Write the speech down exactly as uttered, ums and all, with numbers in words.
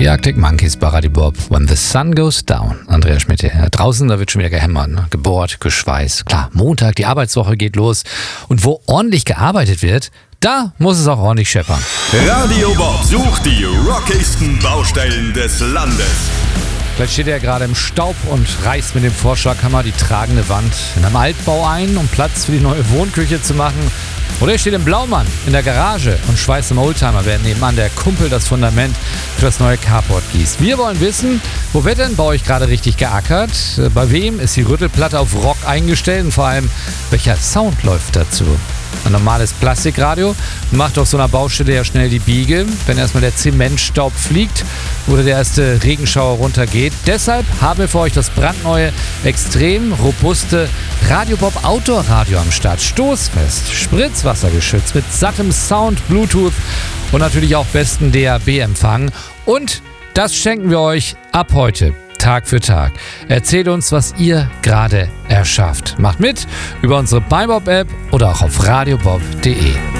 Die Arctic Monkeys bei Radio Bob. When the sun goes down. Andreas Schmidt. Ja, draußen, da wird schon wieder gehämmert, ne? Gebohrt, geschweißt. Klar, Montag, die Arbeitswoche geht los. Und wo ordentlich gearbeitet wird, da muss es auch ordentlich scheppern. Radio Bob sucht die rockigsten Baustellen des Landes. Vielleicht steht er gerade im Staub und reißt mit dem Vorschlaghammer die tragende Wand in einem Altbau ein, um Platz für die neue Wohnküche zu machen. Oder er steht im Blaumann in der Garage und schweißt im Oldtimer, während nebenan der Kumpel das Fundament für das neue Carport gießt. Wir wollen wissen, wo wird denn bei euch gerade richtig geackert? Bei wem ist die Rüttelplatte auf Rock eingestellt und vor allem, welcher Sound läuft dazu? Ein normales Plastikradio macht auf so einer Baustelle ja schnell die Biege, wenn erstmal der Zementstaub fliegt oder der erste Regenschauer runtergeht. Deshalb haben wir für euch das brandneue, extrem robuste Radio Bob Outdoor Radio am Start. Stoßfest, spritzwassergeschützt, mit sattem Sound, Bluetooth und natürlich auch besten D A B-Empfang. Und das schenken wir euch ab heute. Tag für Tag. Erzählt uns, was ihr gerade erschafft. Macht mit über unsere MyBob-App oder auch auf radiobob punkt de.